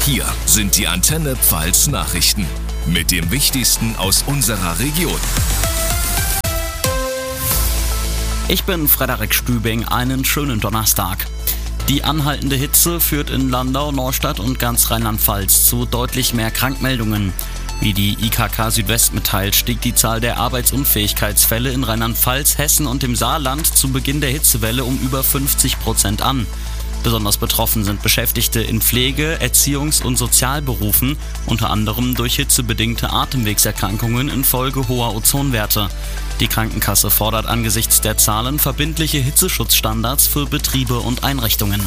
Hier sind die Antenne Pfalz Nachrichten mit dem Wichtigsten aus unserer Region. Ich bin Frederik Stübing, einen schönen Donnerstag. Die anhaltende Hitze führt in Landau, Neustadt und ganz Rheinland-Pfalz zu deutlich mehr Krankmeldungen. Wie die IKK Südwest mitteilt, stieg die Zahl der Arbeitsunfähigkeitsfälle in Rheinland-Pfalz, Hessen und dem Saarland zu Beginn der Hitzewelle um über 50% an. Besonders betroffen sind Beschäftigte in Pflege-, Erziehungs- und Sozialberufen, unter anderem durch hitzebedingte Atemwegserkrankungen infolge hoher Ozonwerte. Die Krankenkasse fordert angesichts der Zahlen verbindliche Hitzeschutzstandards für Betriebe und Einrichtungen.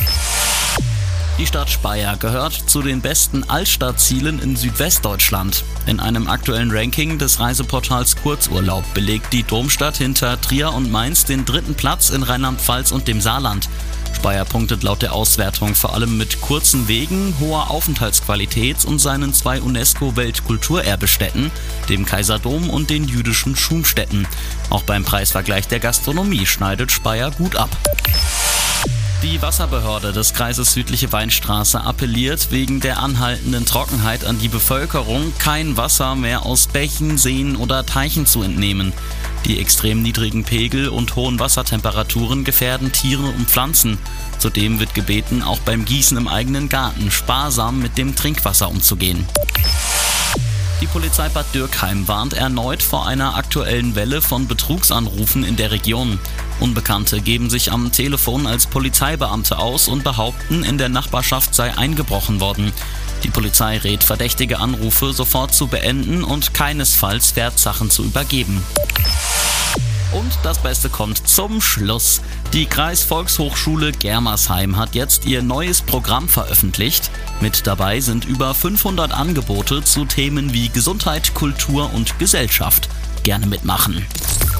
Die Stadt Speyer gehört zu den besten Altstadtzielen in Südwestdeutschland. In einem aktuellen Ranking des Reiseportals Kurzurlaub belegt die Domstadt hinter Trier und Mainz den 3. Platz in Rheinland-Pfalz und dem Saarland. Speyer punktet laut der Auswertung vor allem mit kurzen Wegen, hoher Aufenthaltsqualität und seinen 2 UNESCO-Weltkulturerbestätten, dem Kaiserdom und den jüdischen Schumstätten. Auch beim Preisvergleich der Gastronomie schneidet Speyer gut ab. Die Wasserbehörde des Kreises Südliche Weinstraße appelliert wegen der anhaltenden Trockenheit an die Bevölkerung, kein Wasser mehr aus Bächen, Seen oder Teichen zu entnehmen. Die extrem niedrigen Pegel und hohen Wassertemperaturen gefährden Tiere und Pflanzen. Zudem wird gebeten, auch beim Gießen im eigenen Garten sparsam mit dem Trinkwasser umzugehen. Die Polizei Bad Dürkheim warnt erneut vor einer aktuellen Welle von Betrugsanrufen in der Region. Unbekannte geben sich am Telefon als Polizeibeamte aus und behaupten, in der Nachbarschaft sei eingebrochen worden. Die Polizei rät, verdächtige Anrufe sofort zu beenden und keinesfalls Wertsachen zu übergeben. Und das Beste kommt zum Schluss. Die Kreisvolkshochschule Germersheim hat jetzt ihr neues Programm veröffentlicht. Mit dabei sind über 500 Angebote zu Themen wie Gesundheit, Kultur und Gesellschaft. Gerne mitmachen.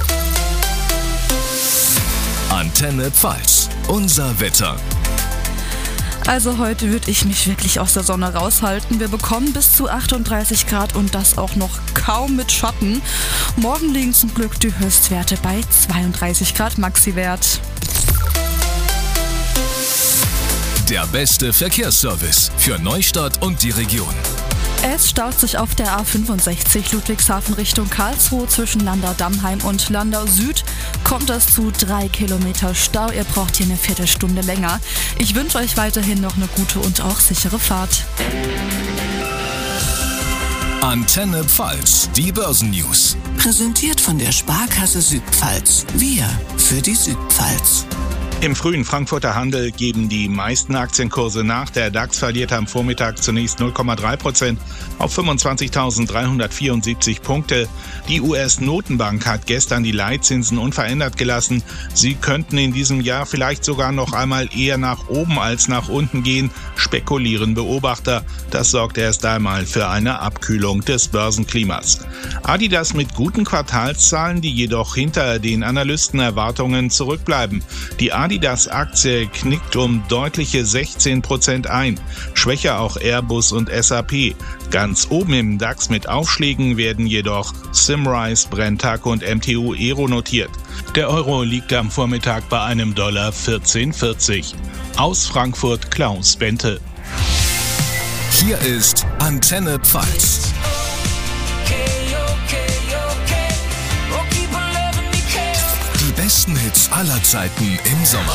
Antenne Pfalz, unser Wetter. Also heute würde ich mich wirklich aus der Sonne raushalten. Wir bekommen bis zu 38 Grad und das auch noch kaum mit Schatten. Morgen liegen zum Glück die Höchstwerte bei 32 Grad Maxiwert. Der beste Verkehrsservice für Neustadt und die Region. Es staut sich auf der A65 Ludwigshafen Richtung Karlsruhe zwischen Landau-Dammheim und Landau Süd. Kommt es zu 3 Kilometer Stau. Ihr braucht hier eine Viertelstunde länger. Ich wünsche euch weiterhin noch eine gute und auch sichere Fahrt. Antenne Pfalz, die Börsennews. Präsentiert von der Sparkasse Südpfalz. Wir für die Südpfalz. Im frühen Frankfurter Handel geben die meisten Aktienkurse nach. Der DAX verliert am Vormittag zunächst 0,3% auf 25.374 Punkte. Die US-Notenbank hat gestern die Leitzinsen unverändert gelassen. Sie könnten in diesem Jahr vielleicht sogar noch einmal eher nach oben als nach unten gehen, spekulieren Beobachter. Das sorgt erst einmal für eine Abkühlung des Börsenklimas. Adidas mit guten Quartalszahlen, die jedoch hinter den Analystenerwartungen zurückbleiben. Die Adidas-Aktie knickt um deutliche 16% ein. Schwächer auch Airbus und SAP. Ganz oben im DAX mit Aufschlägen werden jedoch Symrise, Brenntag und MTU Aero notiert. Der Euro liegt am Vormittag bei einem Dollar 14,40. Aus Frankfurt Klaus Bente. Hier ist Antenne Pfalz. Die besten Hits aller Zeiten im Sommer.